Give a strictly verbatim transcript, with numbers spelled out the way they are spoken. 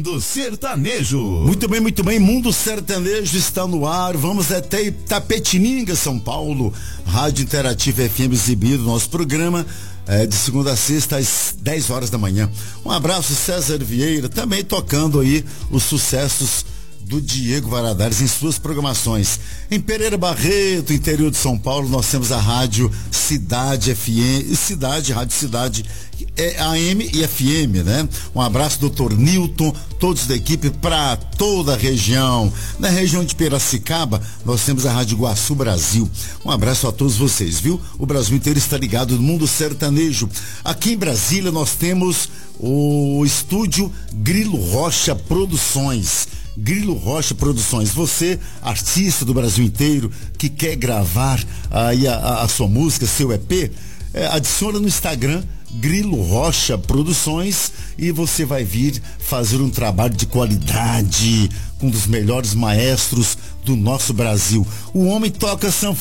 Mundo Sertanejo. Muito bem, muito bem, Mundo Sertanejo está no ar. Vamos até Itapetininga, São Paulo. Rádio Interativa F M exibido nosso programa é, de segunda a sexta às dez horas da manhã. Um abraço, César Vieira, também tocando aí os sucessos do Diego Valadares em suas programações. Em Pereira Barreto, interior de São Paulo, nós temos a Rádio Cidade F M, Cidade, Rádio Cidade é A M e F M, né? Um abraço, doutor Newton, todos da equipe para toda a região. Na região de Piracicaba, nós temos a Rádio Iguaçu Brasil. Um abraço a todos vocês, viu? O Brasil inteiro está ligado no Mundo Sertanejo. Aqui em Brasília nós temos o estúdio Grilo Rocha Produções. Grilo Rocha Produções, você, artista do Brasil inteiro, que quer gravar aí a, a, a sua música, seu E P, é, adiciona no Instagram Grilo Rocha Produções e você vai vir fazer um trabalho de qualidade com um dos melhores maestros do nosso Brasil. O homem toca sanfona.